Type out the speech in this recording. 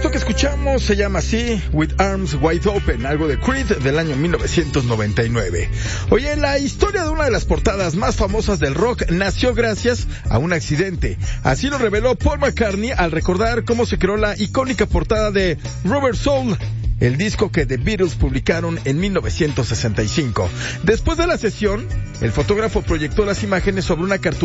Esto que escuchamos se llama así, With Arms Wide Open, algo de Creed del año 1999. Oye, la historia de una de las portadas más famosas del rock nació gracias a un accidente. Así lo reveló Paul McCartney al recordar cómo se creó la icónica portada de Rubber Soul, el disco que The Beatles publicaron en 1965. Después de la sesión, el fotógrafo proyectó las imágenes sobre una cartulina